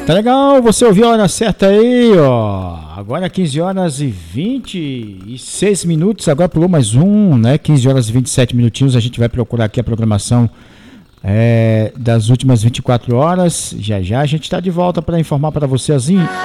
Tá legal, você ouviu a hora certa aí, ó. Agora 15 horas e 26 minutos, agora pulou mais um, né? 15 horas e 27 minutinhos, a gente vai procurar aqui a programação das últimas 24 horas. Já já a gente tá de volta para informar para você